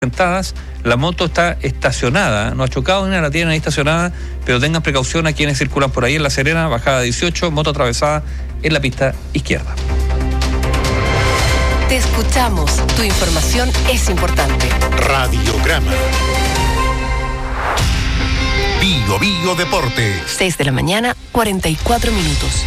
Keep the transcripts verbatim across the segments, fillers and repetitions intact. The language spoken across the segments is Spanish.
sentadas, la moto está estacionada, no ha chocado ni nada, la tienen ahí estacionada, pero tengan precaución a quienes circulan por ahí en La Serena, bajada dieciocho, moto atravesada en la pista izquierda. Te escuchamos, tu información es importante. Radiograma. Bio Bio Deportes. seis de la mañana, cuarenta y cuatro minutos.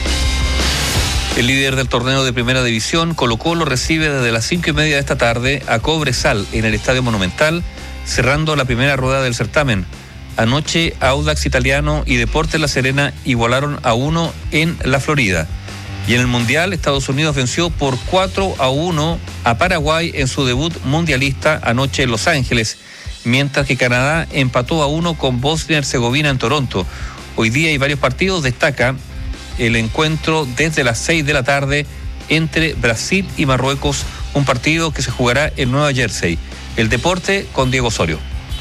El líder del torneo de Primera División, Colo-Colo, recibe desde las cinco y media de esta tarde a Cobresal en el Estadio Monumental, cerrando la primera rueda del certamen. Anoche, Audax Italiano y Deportes La Serena igualaron a uno en la Florida. Y en el Mundial, Estados Unidos venció por cuatro a uno a Paraguay en su debut mundialista anoche en Los Ángeles, mientras que Canadá empató a uno con Bosnia y Herzegovina en Toronto. Hoy día hay varios partidos, destaca el encuentro desde las seis de la tarde entre Brasil y Marruecos, un partido que se jugará en Nueva Jersey. El deporte con Diego Osorio.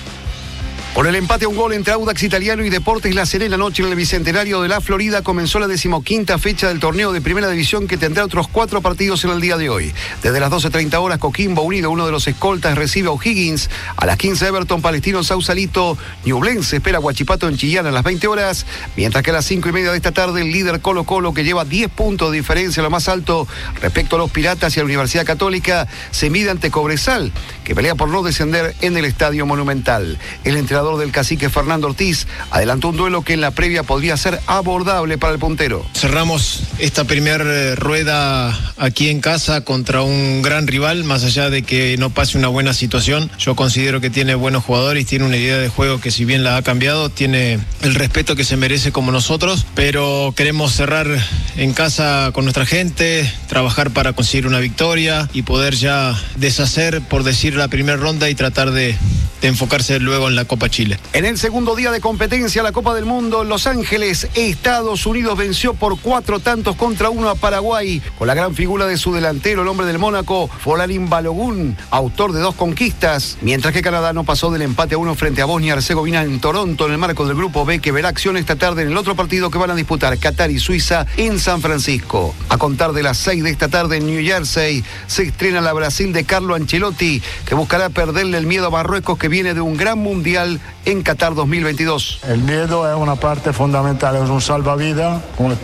Con el empate a un gol entre Audax Italiano y Deportes La Serena anoche en el Bicentenario de la Florida comenzó la decimoquinta fecha del torneo de Primera División, que tendrá otros cuatro partidos en el día de hoy. Desde las doce treinta horas, Coquimbo Unido, uno de los escoltas, recibe a O'Higgins. A las quince, Everton Palestino en Sausalito. Ñublense espera a Huachipato en Chillán a las veinte horas. Mientras que a las cinco y media de esta tarde, el líder Colo-Colo, que lleva diez puntos de diferencia, lo más alto respecto a los Piratas y a la Universidad Católica, se mide ante Cobresal, que pelea por no descender en el Estadio Monumental. El entrenador del cacique Fernando Ortiz adelantó un duelo que en la previa podría ser abordable para el puntero. Cerramos esta primera rueda aquí en casa contra un gran rival, más allá de que no pase una buena situación. Yo considero que tiene buenos jugadores, tiene una idea de juego que, si bien la ha cambiado, tiene el respeto que se merece como nosotros, pero queremos cerrar en casa con nuestra gente, trabajar para conseguir una victoria y poder ya deshacer, por decir, la primera ronda y tratar de, de enfocarse luego en la Copa Chile. En el segundo día de competencia, la Copa del Mundo en Los Ángeles, Estados Unidos venció por cuatro tantos contra uno a Paraguay, con la gran figura de su delantero, el hombre del Mónaco, Folarin Balogun, autor de dos conquistas, mientras que Canadá no pasó del empate a uno frente a Bosnia y Herzegovina en Toronto, en el marco del Grupo B, que verá acción esta tarde en el otro partido que van a disputar Qatar y Suiza en San Francisco. A contar de las seis de esta tarde en New Jersey, se estrena la Brasil de Carlo Ancelotti, que buscará perderle el miedo a Marruecos, que viene de un gran mundial en Qatar dos mil veintidós. El miedo es una parte fundamental, es un salvavidas.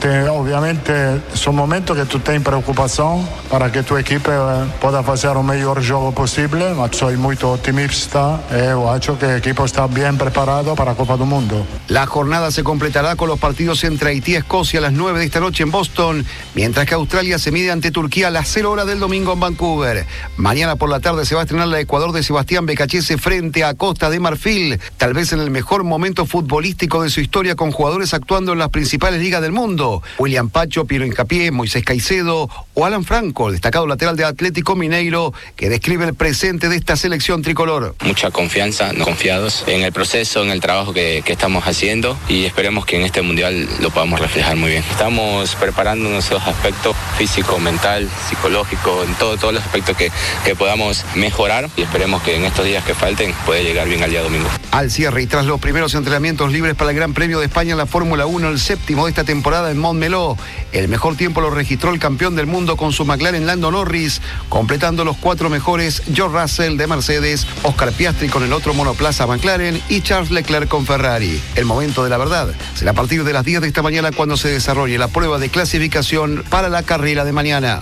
Obviamente son momentos que tú tienes preocupación para que tu equipo pueda hacer el mejor juego posible, ma soy muy optimista y creo que el equipo está bien preparado para la Copa del Mundo. La jornada se completará con los partidos entre Haití y Escocia a las nueve de esta noche en Boston, mientras que Australia se mide ante Turquía a las cero horas del domingo en Vancouver. Mañana por la tarde se va a estrenar la Ecuador de Sebastián Becachese frente a Costa de Marfil, tal vez en el mejor momento futbolístico de su historia, con jugadores actuando en las principales ligas del mundo: William Pacho, Piero Hincapié, Moisés Caicedo o Alan Franco, el destacado lateral de Atlético Mineiro, que describe el presente de esta selección tricolor. Mucha confianza, no confiados en el proceso, en el trabajo que, que estamos haciendo, y esperemos que en este mundial lo podamos reflejar muy bien. Estamos preparando nuestros aspectos físico, mental, psicológico, en todo, todos los aspectos que, que podamos mejorar, y esperemos que en estos días que falten pueda llegar bien al día domingo. Al cierre y tras los primeros entrenamientos libres para el Gran Premio de España en la Fórmula uno, el séptimo de esta temporada en Montmeló, el mejor tiempo lo registró el campeón del mundo con su McLaren Lando Norris, completando los cuatro mejores George Russell de Mercedes, Oscar Piastri con el otro monoplaza McLaren y Charles Leclerc con Ferrari. El momento de la verdad será a partir de las diez de esta mañana, cuando se desarrolle la prueba de clasificación para la carrera de mañana.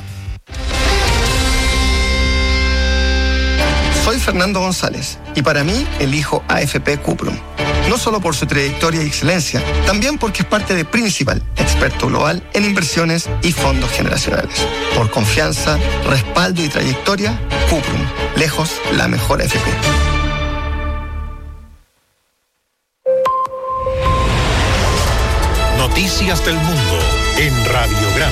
Soy Fernando González y para mí elijo A F P Cuprum. No solo por su trayectoria y excelencia, también porque es parte de Principal, experto global en inversiones y fondos generacionales. Por confianza, respaldo y trayectoria, Cuprum, lejos la mejor A F P. Noticias del mundo en Radiograma.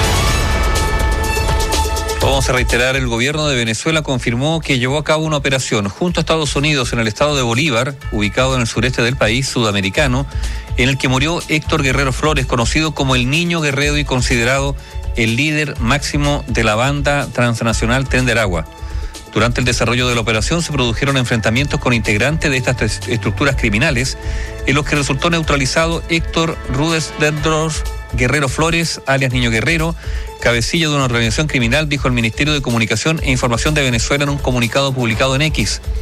Vamos a reiterar, el gobierno de Venezuela confirmó que llevó a cabo una operación junto a Estados Unidos en el estado de Bolívar, ubicado en el sureste del país sudamericano, en el que murió Héctor Guerrero Flores, conocido como el Niño Guerrero y considerado el líder máximo de la banda transnacional Tren de Aragua. Durante el desarrollo de la operación se produjeron enfrentamientos con integrantes de estas estructuras criminales, en los que resultó neutralizado Héctor Rudesdorf Guerrero Flores, alias Niño Guerrero, cabecilla de una organización criminal, dijo el Ministerio de Comunicación e Información de Venezuela en un comunicado publicado en X.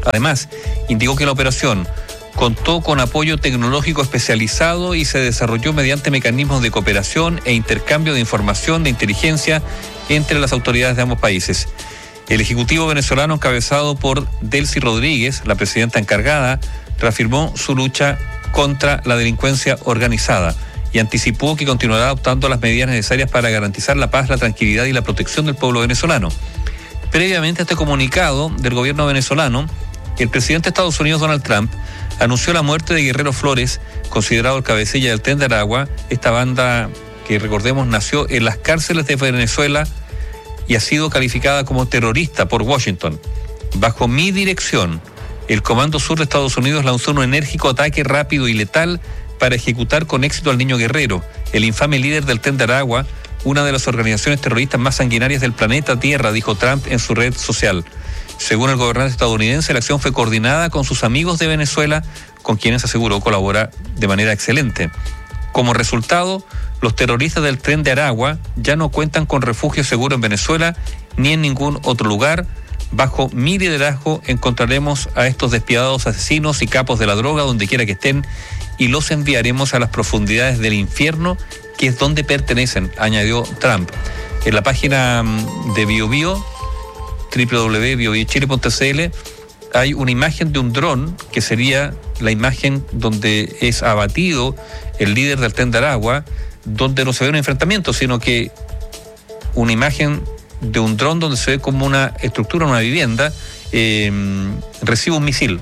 Además, indicó que la operación contó con apoyo tecnológico especializado y se desarrolló mediante mecanismos de cooperación e intercambio de información de inteligencia entre las autoridades de ambos países. El Ejecutivo venezolano, encabezado por Delcy Rodríguez, la presidenta encargada, reafirmó su lucha contra la delincuencia organizada y anticipó que continuará adoptando las medidas necesarias para garantizar la paz, la tranquilidad y la protección del pueblo venezolano. Previamente a este comunicado del gobierno venezolano, el presidente de Estados Unidos, Donald Trump, anunció la muerte de Guerrero Flores, considerado el cabecilla del Tren de Aragua. Esta banda, que recordemos, nació en las cárceles de Venezuela y ha sido calificada como terrorista por Washington. Bajo mi dirección, el Comando Sur de Estados Unidos lanzó un enérgico ataque rápido y letal para ejecutar con éxito al niño Guerrero, el infame líder del Tren de Aragua, una de las organizaciones terroristas más sanguinarias del planeta Tierra, dijo Trump en su red social. Según el gobernante estadounidense, la acción fue coordinada con sus amigos de Venezuela, con quienes aseguró colabora de manera excelente. Como resultado, los terroristas del Tren de Aragua ya no cuentan con refugio seguro en Venezuela ni en ningún otro lugar. Bajo mi liderazgo encontraremos a estos despiadados asesinos y capos de la droga donde quiera que estén y los enviaremos a las profundidades del infierno, que es donde pertenecen, añadió Trump. En la página de BioBio, doble u doble u doble u punto bio bio chile punto c l, hay una imagen de un dron que sería la imagen donde es abatido el líder del Tren de Aragua, donde no se ve un enfrentamiento, sino que una imagen de un dron donde se ve como una estructura, una vivienda, eh, recibe un misil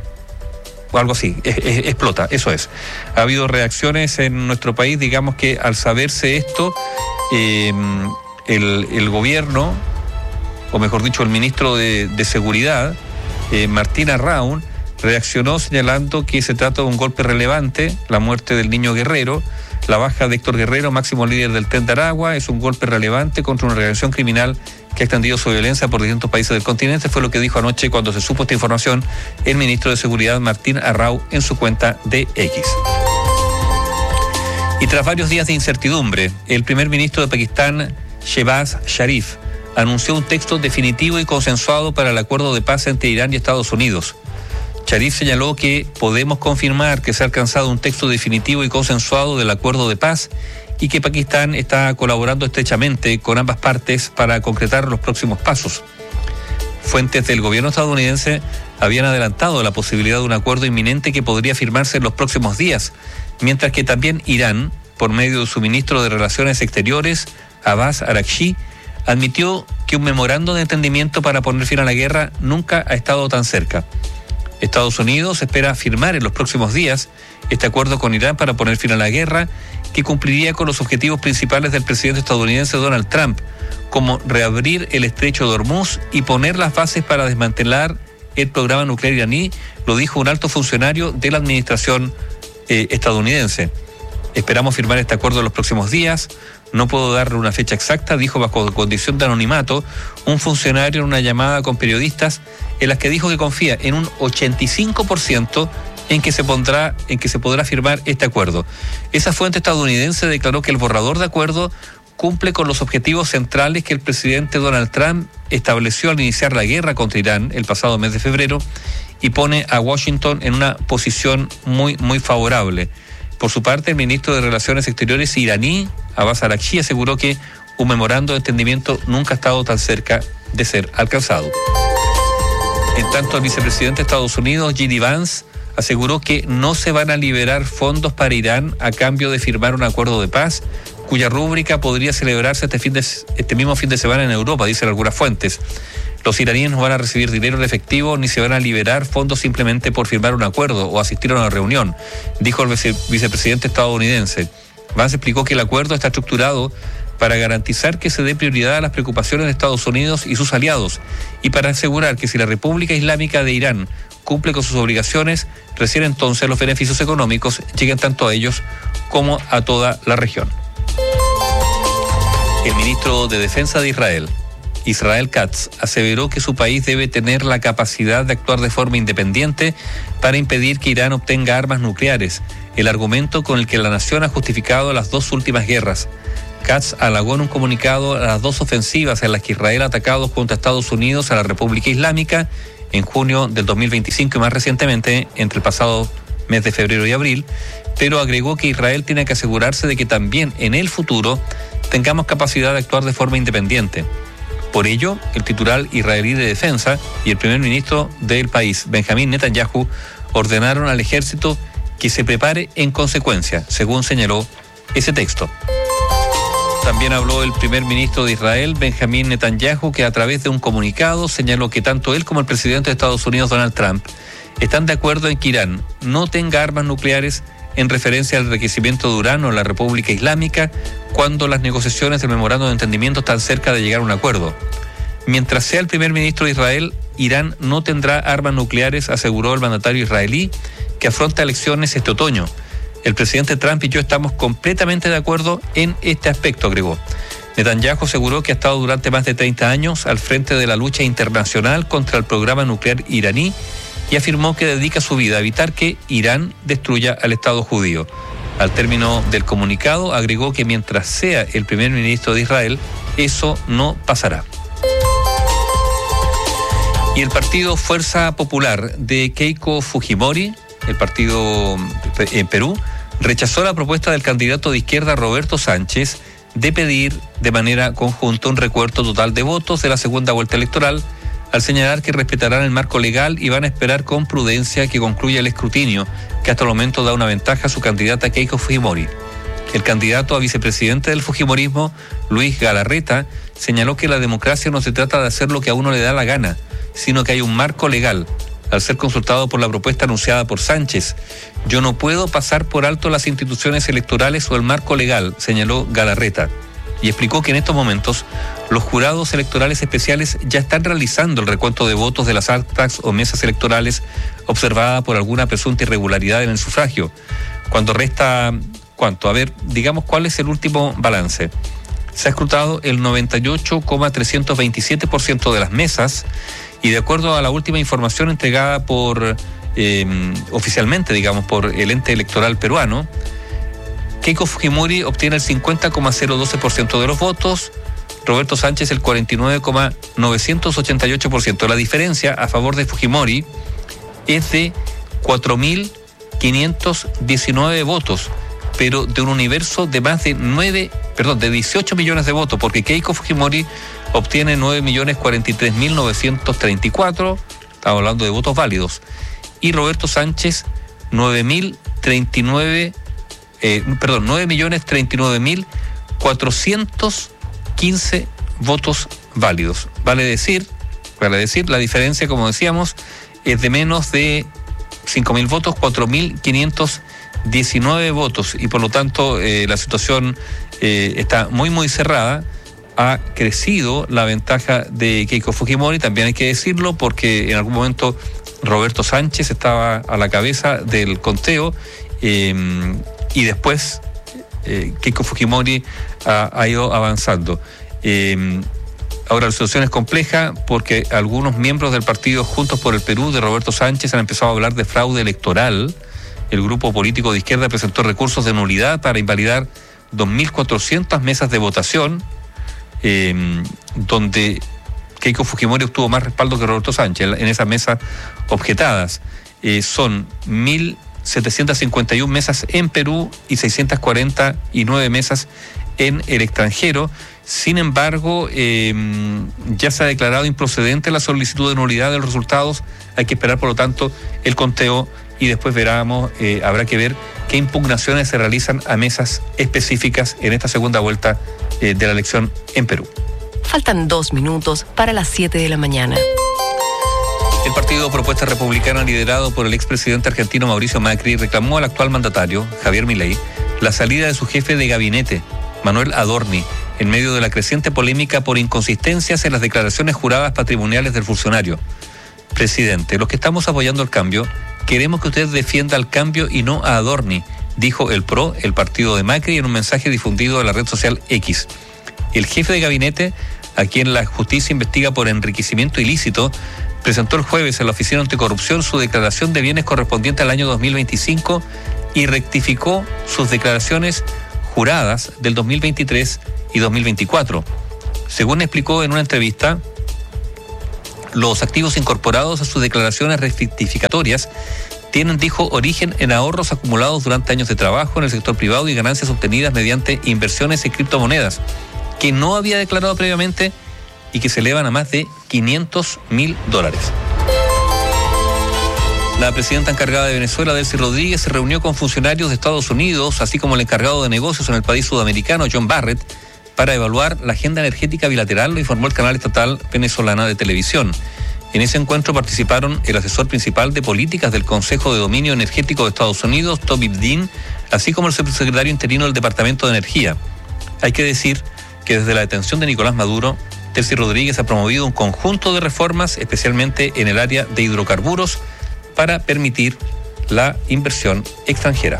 o algo así, es, es, explota, eso es. Ha habido reacciones en nuestro país, digamos que al saberse esto, eh, el, el gobierno, o mejor dicho, el ministro de, de Seguridad, eh, Martín Arraun, reaccionó señalando que se trata de un golpe relevante, la muerte del niño Guerrero, la baja de Héctor Guerrero, máximo líder del Tren de Aragua, es un golpe relevante contra una organización criminal que ha extendido su violencia por distintos países del continente. Fue lo que dijo anoche, cuando se supo esta información, el ministro de Seguridad Martín Arraun en su cuenta de X. Y tras varios días de incertidumbre, el primer ministro de Pakistán, Shehbaz Sharif, anunció un texto definitivo y consensuado para el acuerdo de paz entre Irán y Estados Unidos. Sharif señaló que podemos confirmar que se ha alcanzado un texto definitivo y consensuado del acuerdo de paz y que Pakistán está colaborando estrechamente con ambas partes para concretar los próximos pasos. Fuentes del gobierno estadounidense habían adelantado la posibilidad de un acuerdo inminente que podría firmarse en los próximos días, mientras que también Irán, por medio de su ministro de Relaciones Exteriores, Abbas Araghchi, admitió que un memorando de entendimiento para poner fin a la guerra nunca ha estado tan cerca. Estados Unidos espera firmar en los próximos días este acuerdo con Irán para poner fin a la guerra, que cumpliría con los objetivos principales del presidente estadounidense Donald Trump, como reabrir el estrecho de Hormuz y poner las bases para desmantelar el programa nuclear iraní, lo dijo un alto funcionario de la administración eh, estadounidense. Esperamos firmar este acuerdo en los próximos días. No puedo darle una fecha exacta, dijo bajo condición de anonimato un funcionario en una llamada con periodistas, en las que dijo que confía en un ochenta y cinco por ciento en que se pondrá, en que se podrá firmar este acuerdo. Esa fuente estadounidense declaró que el borrador de acuerdo cumple con los objetivos centrales que el presidente Donald Trump estableció al iniciar la guerra contra Irán el pasado mes de febrero y pone a Washington en una posición muy, muy favorable. Por su parte, el ministro de Relaciones Exteriores iraní, Abbas Araghchi, aseguró que un memorando de entendimiento nunca ha estado tan cerca de ser alcanzado. En tanto, el vicepresidente de Estados Unidos, J D Vance, aseguró que no se van a liberar fondos para Irán a cambio de firmar un acuerdo de paz, cuya rúbrica podría celebrarse este, fin de, este mismo fin de semana en Europa, dicen algunas fuentes. Los iraníes no van a recibir dinero en efectivo ni se van a liberar fondos simplemente por firmar un acuerdo o asistir a una reunión, dijo el vice, vicepresidente estadounidense. Vance explicó que el acuerdo está estructurado para garantizar que se dé prioridad a las preocupaciones de Estados Unidos y sus aliados y para asegurar que si la República Islámica de Irán cumple con sus obligaciones, recién entonces los beneficios económicos lleguen tanto a ellos como a toda la región. El ministro de Defensa de Israel, Israel Katz, aseveró que su país debe tener la capacidad de actuar de forma independiente para impedir que Irán obtenga armas nucleares, el argumento con el que la nación ha justificado las dos últimas guerras. Katz halagó en un comunicado a las dos ofensivas en las que Israel ha atacado contra Estados Unidos a la República Islámica en junio del dos mil veinticinco y más recientemente entre el pasado mes de febrero y abril, pero agregó que Israel tiene que asegurarse de que también en el futuro tengamos capacidad de actuar de forma independiente. Por ello, el titular israelí de defensa y el primer ministro del país, Benjamín Netanyahu, ordenaron al ejército que se prepare en consecuencia, según señaló ese texto. También habló el primer ministro de Israel, Benjamín Netanyahu, que a través de un comunicado señaló que tanto él como el presidente de Estados Unidos, Donald Trump, están de acuerdo en que Irán no tenga armas nucleares en referencia al enriquecimiento de uranio en la República Islámica cuando las negociaciones del memorando de entendimiento están cerca de llegar a un acuerdo. Mientras sea el primer ministro de Israel, Irán no tendrá armas nucleares, aseguró el mandatario israelí, que afronta elecciones este otoño. El presidente Trump y yo estamos completamente de acuerdo en este aspecto, agregó. Netanyahu aseguró que ha estado durante más de treinta años al frente de la lucha internacional contra el programa nuclear iraní y afirmó que dedica su vida a evitar que Irán destruya al Estado judío. Al término del comunicado, agregó que mientras sea el primer ministro de Israel, eso no pasará. Y el partido Fuerza Popular de Keiko Fujimori, el partido en Perú, rechazó la propuesta del candidato de izquierda Roberto Sánchez de pedir de manera conjunta un recuento total de votos de la segunda vuelta electoral, al señalar que respetarán el marco legal y van a esperar con prudencia que concluya el escrutinio, que hasta el momento da una ventaja a su candidata Keiko Fujimori. El candidato a vicepresidente del Fujimorismo, Luis Galarreta, señaló que la democracia no se trata de hacer lo que a uno le da la gana, sino que hay un marco legal. Al ser consultado por la propuesta anunciada por Sánchez, yo no puedo pasar por alto las instituciones electorales o el marco legal, señaló Galarreta. Y explicó que en estos momentos los jurados electorales especiales ya están realizando el recuento de votos de las actas o mesas electorales observada por alguna presunta irregularidad en el sufragio. Cuando resta, ¿cuánto? A ver, digamos cuál es el último balance. Se ha escrutado el noventa y ocho coma trescientos veintisiete por ciento de las mesas y de acuerdo a la última información entregada por eh, oficialmente, digamos, por el ente electoral peruano, Keiko Fujimori obtiene el cincuenta coma cero doce por ciento de los votos, Roberto Sánchez el cuarenta y nueve coma novecientos ochenta y ocho por ciento. La diferencia a favor de Fujimori es de cuatro mil quinientos diecinueve votos, pero de un universo de más de nueve, perdón, de dieciocho millones de votos, porque Keiko Fujimori obtiene nueve millones cuarenta y tres mil novecientos treinta y cuatro, estamos hablando de votos válidos, y Roberto Sánchez nueve mil treinta y nueve Eh, perdón, nueve millones treinta y nueve mil cuatrocientos quince votos válidos. Vale decir, vale decir, la diferencia, como decíamos, es de menos de cinco mil votos, cuatro mil quinientos diecinueve votos, y por lo tanto eh, la situación eh, está muy, muy cerrada. Ha crecido la ventaja de Keiko Fujimori, también hay que decirlo, porque en algún momento Roberto Sánchez estaba a la cabeza del conteo, eh, y después eh, Keiko Fujimori ha, ha ido avanzando. Eh, ahora la situación es compleja porque algunos miembros del partido Juntos por el Perú de Roberto Sánchez han empezado a hablar de fraude electoral. El grupo político de izquierda presentó recursos de nulidad para invalidar dos mil cuatrocientas mesas de votación, eh, donde Keiko Fujimori obtuvo más respaldo que Roberto Sánchez en esas mesas objetadas. Eh, son mil setecientas cincuenta y una mesas en Perú y seiscientas cuarenta y nueve mesas en el extranjero. Sin embargo, eh, ya se ha declarado improcedente la solicitud de nulidad de los resultados. Hay que esperar, por lo tanto, el conteo y después veramos, eh, habrá que ver qué impugnaciones se realizan a mesas específicas en esta segunda vuelta eh, de la elección en Perú. Faltan dos minutos para las siete de la mañana. El partido Propuesta Republicana, liderado por el expresidente argentino Mauricio Macri, reclamó al actual mandatario, Javier Milei, la salida de su jefe de gabinete, Manuel Adorni, en medio de la creciente polémica por inconsistencias en las declaraciones juradas patrimoniales del funcionario. Presidente, los que estamos apoyando el cambio, queremos que usted defienda al cambio y no a Adorni, dijo el P R O, el partido de Macri, en un mensaje difundido en la red social X. El jefe de gabinete, a quien la justicia investiga por enriquecimiento ilícito, presentó el jueves en la Oficina Anticorrupción su declaración de bienes correspondiente al año dos mil veinticinco y rectificó sus declaraciones juradas del dos mil veintitrés y dos mil veinticuatro. Según explicó en una entrevista, Los activos incorporados a sus declaraciones rectificatorias tienen, dijo, origen en ahorros acumulados durante años de trabajo en el sector privado y ganancias obtenidas mediante inversiones en criptomonedas que no había declarado previamente y que se elevan a más de quinientos mil dólares. La presidenta encargada de Venezuela, Delcy Rodríguez, se reunió con funcionarios de Estados Unidos, así como el encargado de negocios en el país sudamericano, John Barrett, para evaluar la agenda energética bilateral, lo informó el canal estatal venezolana de televisión. En ese encuentro participaron el asesor principal de políticas del Consejo de Dominio Energético de Estados Unidos, Toby Dean, así como el subsecretario interino del Departamento de Energía. Hay que decir que desde la detención de Nicolás Maduro, Delcy Rodríguez ha promovido un conjunto de reformas, especialmente en el área de hidrocarburos, para permitir la inversión extranjera.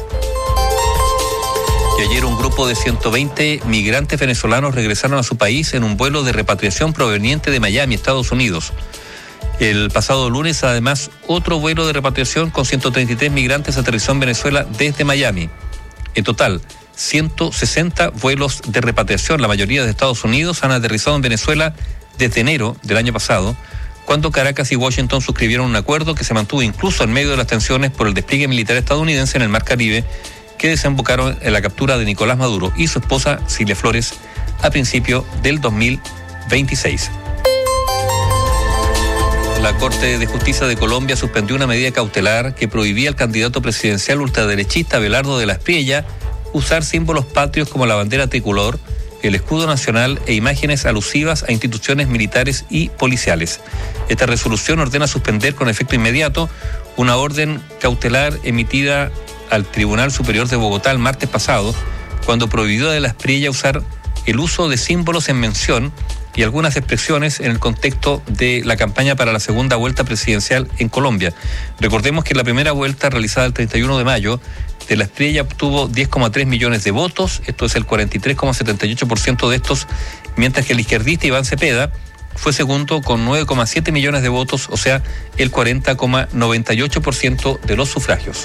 Y ayer un grupo de ciento veinte migrantes venezolanos regresaron a su país en un vuelo de repatriación proveniente de Miami, Estados Unidos. El pasado lunes, además, otro vuelo de repatriación con ciento treinta y tres migrantes aterrizó en Venezuela desde Miami. En total, ciento sesenta vuelos de repatriación, la mayoría de Estados Unidos, han aterrizado en Venezuela desde enero del año pasado, cuando Caracas y Washington suscribieron un acuerdo que se mantuvo incluso en medio de las tensiones por el despliegue militar estadounidense en el Mar Caribe, que desembocaron en la captura de Nicolás Maduro y su esposa Cilia Flores a principios del dos mil veintiséis. La Corte de Justicia de Colombia suspendió una medida cautelar que prohibía al candidato presidencial ultraderechista Abelardo de la Espriella usar símbolos patrios como la bandera tricolor, el escudo nacional e imágenes alusivas a instituciones militares y policiales. Esta resolución ordena suspender con efecto inmediato una orden cautelar emitida al Tribunal Superior de Bogotá el martes pasado, cuando prohibió a de la Espriella usar el uso de símbolos en mención y algunas expresiones en el contexto de la campaña para la segunda vuelta presidencial en Colombia. Recordemos que en la primera vuelta, realizada el treinta y uno de mayo, de la Espriella obtuvo diez coma tres millones de votos, esto es el cuarenta y tres coma setenta y ocho por ciento de estos, mientras que el izquierdista Iván Cepeda fue segundo con nueve coma siete millones de votos, o sea, el cuarenta coma noventa y ocho por ciento de los sufragios.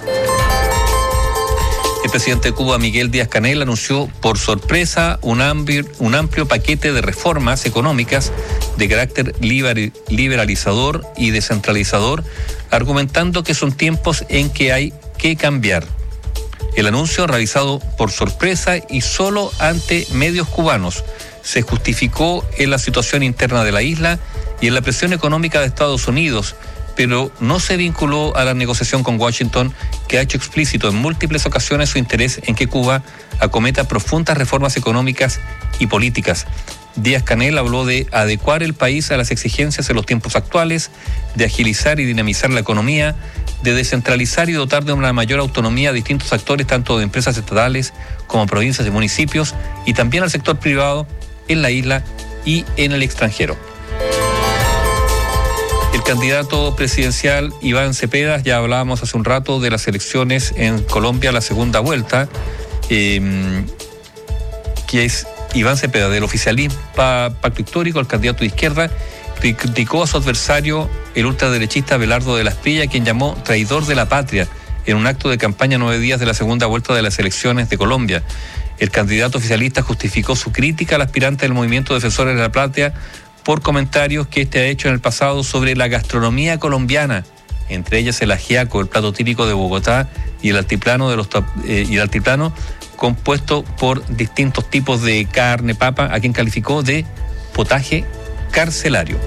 El presidente de Cuba, Miguel Díaz-Canel, anunció por sorpresa un amplio, un amplio paquete de reformas económicas de carácter liber, liberalizador y descentralizador, argumentando que son tiempos en que hay que cambiar. El anuncio, realizado por sorpresa y solo ante medios cubanos, se justificó en la situación interna de la isla y en la presión económica de Estados Unidos, pero no se vinculó a la negociación con Washington, que ha hecho explícito en múltiples ocasiones su interés en que Cuba acometa profundas reformas económicas y políticas. Díaz-Canel habló de adecuar el país a las exigencias en los tiempos actuales, de agilizar y dinamizar la economía, de descentralizar y dotar de una mayor autonomía a distintos actores, tanto de empresas estatales como provincias y municipios, y también al sector privado en la isla y en el extranjero. El candidato presidencial Iván Cepeda, ya hablábamos hace un rato de las elecciones en Colombia, la segunda vuelta, eh, que es Iván Cepeda, del oficialismo Pacto Histórico, el candidato de izquierda, criticó a su adversario, el ultraderechista Abelardo de la Espriella, quien llamó traidor de la patria en un acto de campaña nueve días de la segunda vuelta de las elecciones de Colombia. El candidato oficialista justificó su crítica al aspirante del Movimiento Defensores de la Patria por comentarios que este ha hecho en el pasado sobre la gastronomía colombiana, entre ellas el ajiaco, el plato típico de Bogotá, y el altiplano de los eh, y el altiplano compuesto por distintos tipos de carne, papa, a quien calificó de potaje carcelario.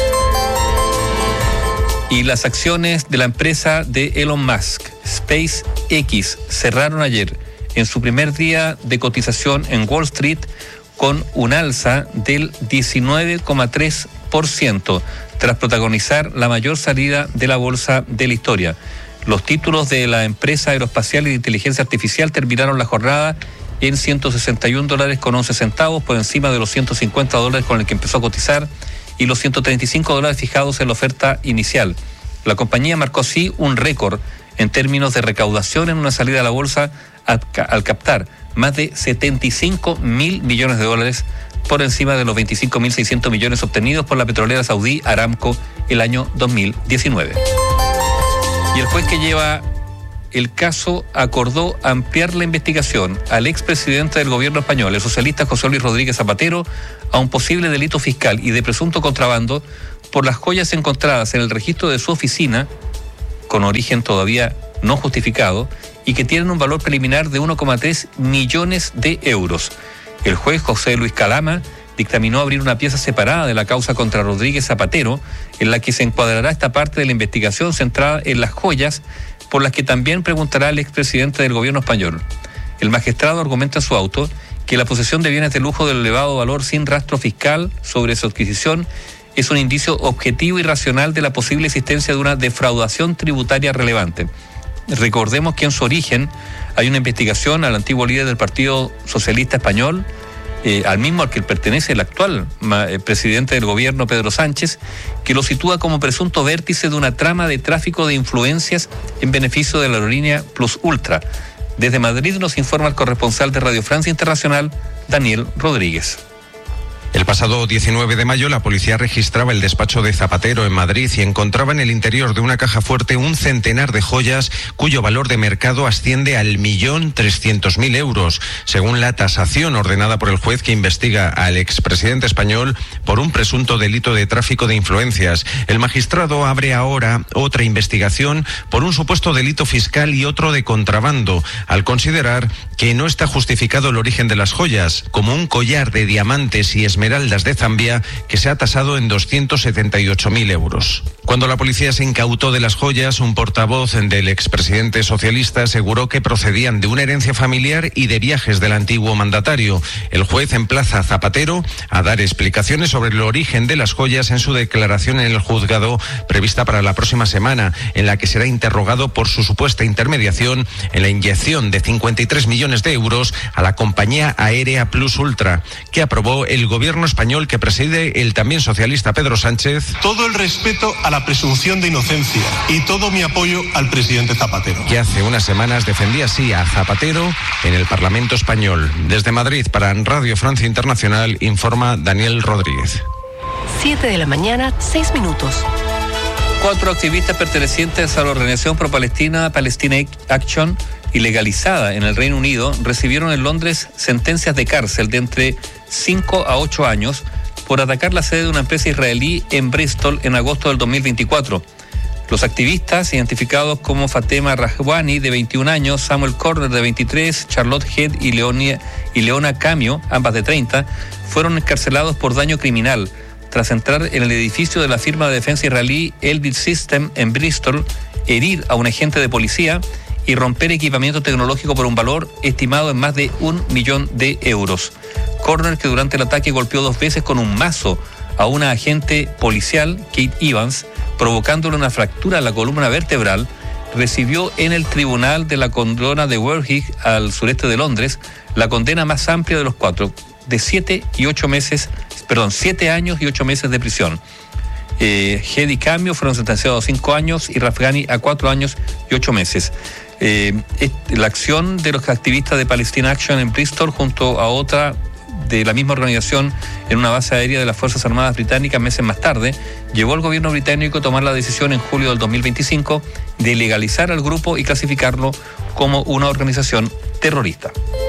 Y las acciones de la empresa de Elon Musk, SpaceX, cerraron ayer en su primer día de cotización en Wall Street con un alza del diecinueve coma tres por ciento, tras protagonizar la mayor salida de la bolsa de la historia. Los títulos de la empresa aeroespacial y de inteligencia artificial terminaron la jornada en ciento sesenta y un dólares con once centavos, por encima de los ciento cincuenta dólares con el que empezó a cotizar y los ciento treinta y cinco dólares fijados en la oferta inicial. La compañía marcó así un récord en términos de recaudación en una salida a la bolsa al, al captar más de setenta y cinco mil millones de dólares, por encima de los veinticinco mil seiscientos millones obtenidos por la petrolera saudí Aramco el año dos mil diecinueve. Y el juez que lleva el caso acordó ampliar la investigación al expresidente del gobierno español, el socialista José Luis Rodríguez Zapatero, a un posible delito fiscal y de presunto contrabando por las joyas encontradas en el registro de su oficina, con origen todavía no justificado, y que tienen un valor preliminar de uno coma tres millones de euros. El juez José Luis Calama dictaminó abrir una pieza separada de la causa contra Rodríguez Zapatero, en la que se encuadrará esta parte de la investigación centrada en las joyas, por las que también preguntará el expresidente del gobierno español. El magistrado argumenta en su auto que la posesión de bienes de lujo de elevado valor sin rastro fiscal sobre su adquisición es un indicio objetivo y racional de la posible existencia de una defraudación tributaria relevante. Recordemos que en su origen hay una investigación al antiguo líder del Partido Socialista Español, eh, al mismo al que pertenece el actual eh, presidente del gobierno, Pedro Sánchez, que lo sitúa como presunto vértice de una trama de tráfico de influencias en beneficio de la aerolínea Plus Ultra. Desde Madrid nos informa el corresponsal de Radio Francia Internacional, Daniel Rodríguez. El pasado diecinueve de mayo, la policía registraba el despacho de Zapatero en Madrid y encontraba en el interior de una caja fuerte un centenar de joyas cuyo valor de mercado asciende al millón trescientos mil euros, según la tasación ordenada por el juez que investiga al expresidente español por un presunto delito de tráfico de influencias. El magistrado abre ahora otra investigación por un supuesto delito fiscal y otro de contrabando, al considerar que no está justificado el origen de las joyas, como un collar de diamantes y esmeraldas Esmeraldas de Zambia, que se ha tasado en doscientos setenta y ocho mil euros. Cuando la policía se incautó de las joyas, un portavoz del expresidente socialista aseguró que procedían de una herencia familiar y de viajes del antiguo mandatario. El juez emplaza a Zapatero a dar explicaciones sobre el origen de las joyas en su declaración en el juzgado prevista para la próxima semana, en la que será interrogado por su supuesta intermediación en la inyección de cincuenta y tres millones de euros a la compañía aérea Plus Ultra, que aprobó el gobierno español que preside el también socialista Pedro Sánchez. Todo el respeto a la presunción de inocencia y todo mi apoyo al presidente Zapatero. Que hace unas semanas defendía así a Zapatero en el Parlamento español. Desde Madrid para Radio Francia Internacional informa Daniel Rodríguez. siete de la mañana, seis minutos. Cuatro activistas pertenecientes a la organización pro-palestina Palestina Action, ilegalizada en el Reino Unido, recibieron en Londres sentencias de cárcel de entre cinco a ocho años por atacar la sede de una empresa israelí en Bristol en agosto del dos mil veinticuatro. Los activistas, identificados como Fatema Rahwani, de veintiún años, Samuel Corner, de veintitrés, Charlotte Head y, Leonia, y Leona Camio, ambas de treinta, fueron encarcelados por daño criminal tras entrar en el edificio de la firma de defensa israelí Elbit System en Bristol, herir a un agente de policía y romper equipamiento tecnológico por un valor estimado en más de un millón de euros. Corner, que durante el ataque golpeó dos veces con un mazo a una agente policial, Kate Evans, provocándole una fractura en la columna vertebral, recibió en el tribunal de la condena de Warwick, al sureste de Londres, la condena más amplia de los cuatro, de siete y ocho meses, perdón, siete años y ocho meses de prisión. Eh, Head y Camio fueron sentenciados a cinco años y Rafghani a cuatro años y ocho meses. Eh, la acción de los activistas de Palestina Action en Bristol junto a otra de la misma organización en una base aérea de las Fuerzas Armadas británicas meses más tarde, llevó al gobierno británico a tomar la decisión en julio del dos mil veinticinco de legalizar al grupo y clasificarlo como una organización terrorista.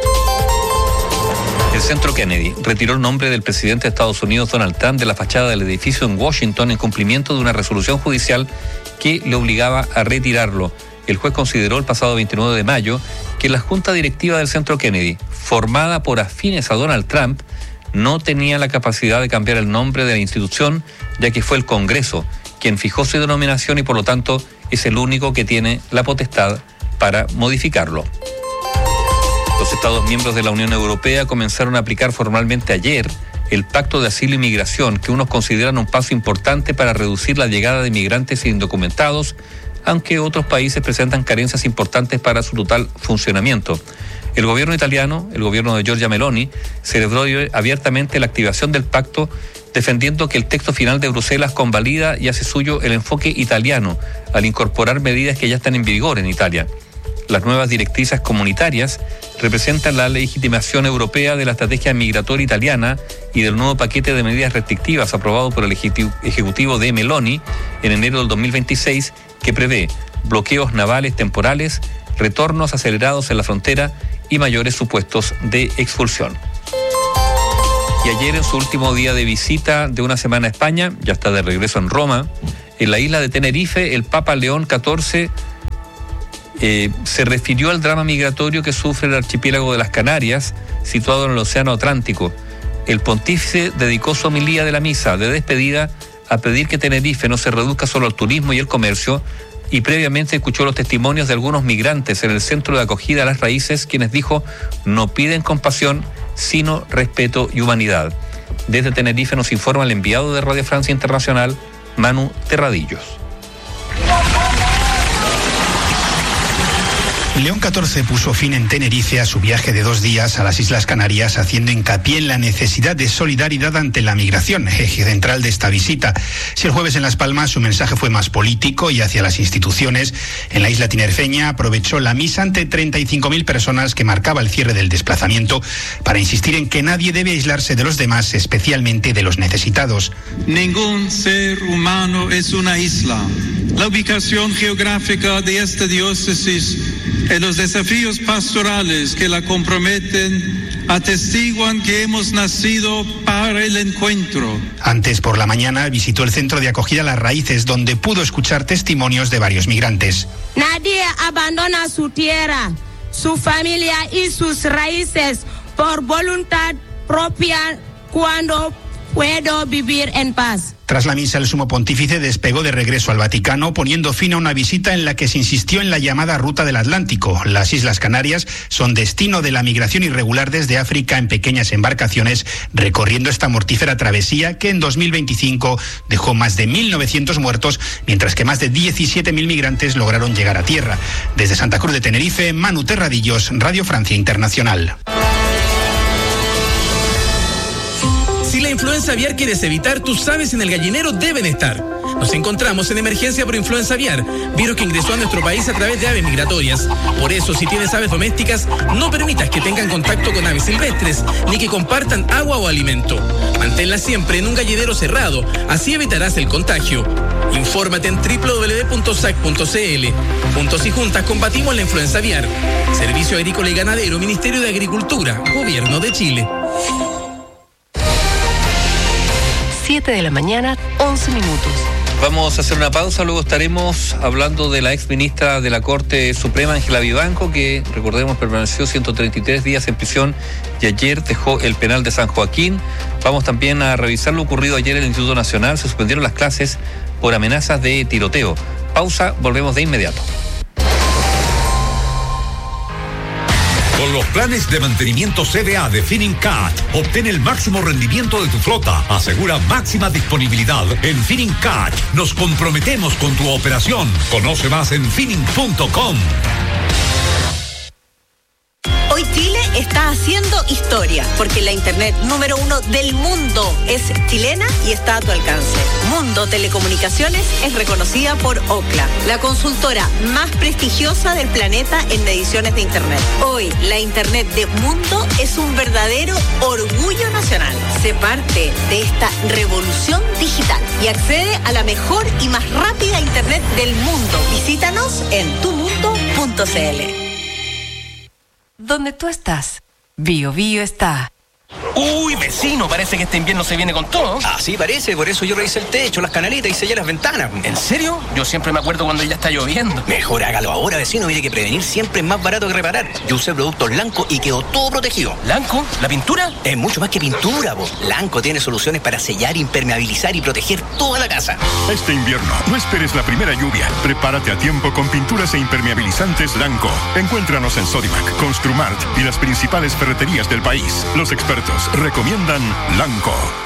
El Centro Kennedy retiró el nombre del presidente de Estados Unidos, Donald Trump, de la fachada del edificio en Washington en cumplimiento de una resolución judicial que le obligaba a retirarlo. El juez consideró el pasado veintinueve de mayo que la junta directiva del Centro Kennedy, formada por afines a Donald Trump, no tenía la capacidad de cambiar el nombre de la institución, ya que fue el Congreso quien fijó su denominación y por lo tanto es el único que tiene la potestad para modificarlo. Los Estados miembros de la Unión Europea comenzaron a aplicar formalmente ayer el Pacto de Asilo y Migración, que unos consideran un paso importante para reducir la llegada de migrantes indocumentados, aunque otros países presentan carencias importantes para su total funcionamiento. El gobierno italiano, el gobierno de Giorgia Meloni, celebró abiertamente la activación del pacto, defendiendo que el texto final de Bruselas convalida y hace suyo el enfoque italiano al incorporar medidas que ya están en vigor en Italia. Las nuevas directrices comunitarias representan la legitimación europea de la estrategia migratoria italiana y del nuevo paquete de medidas restrictivas aprobado por el Ejecutivo de Meloni en enero del dos mil veintiséis, que prevé bloqueos navales temporales, retornos acelerados en la frontera y mayores supuestos de expulsión. Y ayer, en su último día de visita de una semana a España, ya está de regreso en Roma, en la isla de Tenerife, el Papa León catorce eh, se refirió al drama migratorio que sufre el archipiélago de las Canarias, situado en el Océano Atlántico. El pontífice dedicó su homilía de la misa de despedida a pedir que Tenerife no se reduzca solo al turismo y el comercio, y previamente escuchó los testimonios de algunos migrantes en el centro de acogida a las raíces, quienes dijo no piden compasión, sino respeto y humanidad. Desde Tenerife nos informa el enviado de Radio Francia Internacional, Manu Terradillos. León catorce puso fin en Tenerife a su viaje de dos días a las Islas Canarias, haciendo hincapié en la necesidad de solidaridad ante la migración, eje central de esta visita. Si el jueves en Las Palmas su mensaje fue más político y hacia las instituciones, en la isla tinerfeña aprovechó la misa ante treinta y cinco mil personas que marcaba el cierre del desplazamiento para insistir en que nadie debe aislarse de los demás, especialmente de los necesitados. Ningún ser humano es una isla. La ubicación geográfica de esta diócesis y los desafíos pastorales que la comprometen atestiguan que hemos nacido para el encuentro. Antes por la mañana visitó el centro de acogida Las Raíces, donde pudo escuchar testimonios de varios migrantes. Nadie abandona su tierra, su familia y sus raíces por voluntad propia cuando puedo vivir en paz. Tras la misa, el sumo pontífice despegó de regreso al Vaticano, poniendo fin a una visita en la que se insistió en la llamada Ruta del Atlántico. Las Islas Canarias son destino de la migración irregular desde África en pequeñas embarcaciones, recorriendo esta mortífera travesía que en dos mil veinticinco dejó más de mil novecientos muertos, mientras que más de diecisiete mil migrantes lograron llegar a tierra. Desde Santa Cruz de Tenerife, Manu Terradillos, Radio Francia Internacional. Si la influenza aviar quieres evitar, tus aves en el gallinero deben estar. Nos encontramos en emergencia por influenza aviar, virus que ingresó a nuestro país a través de aves migratorias. Por eso, si tienes aves domésticas, no permitas que tengan contacto con aves silvestres, ni que compartan agua o alimento. Manténlas siempre en un gallinero cerrado, así evitarás el contagio. Infórmate en doble u doble u doble u punto s a c punto c l. Juntos y juntas combatimos la influenza aviar. Servicio Agrícola y Ganadero, Ministerio de Agricultura, Gobierno de Chile. siete de la mañana, once minutos. Vamos a hacer una pausa, luego estaremos hablando de la ex ministra de la Corte Suprema, Ángela Vivanco, que, recordemos, permaneció ciento treinta y tres días en prisión y ayer dejó el penal de San Joaquín. Vamos también a revisar lo ocurrido ayer en el Instituto Nacional. Se suspendieron las clases por amenazas de tiroteo. Pausa, volvemos de inmediato. Con los planes de mantenimiento C V A de Finincat, obtén el máximo rendimiento de tu flota. Asegura máxima disponibilidad. En Finincat nos comprometemos con tu operación. Conoce más en fining punto com. Hoy Chile está haciendo historia, porque la internet número uno del mundo es chilena y está a tu alcance. Mundo Telecomunicaciones es reconocida por Ookla, la consultora más prestigiosa del planeta en mediciones de internet. Hoy, la internet de Mundo es un verdadero orgullo nacional. Sé parte de esta revolución digital y accede a la mejor y más rápida internet del mundo. Visítanos en tu mundo punto c l. Donde tú estás, Bio Bio está. Uy, vecino, parece que este invierno se viene con todo. Así parece, por eso yo revisé el techo, las canaletas y sellé las ventanas. ¿En serio? Yo siempre me acuerdo cuando ya está lloviendo. Mejor hágalo ahora, vecino, mire que prevenir siempre es más barato que reparar. Yo usé productos Lanco y quedó todo protegido. ¿Lanco? ¿La pintura? Es mucho más que pintura, vos. Lanco tiene soluciones para sellar, impermeabilizar y proteger toda la casa. Este invierno, no esperes la primera lluvia. Prepárate a tiempo con pinturas e impermeabilizantes Lanco. Encuéntranos en Sodimac, Construmart y las principales ferreterías del país. Los expertos recomiendan Lanco.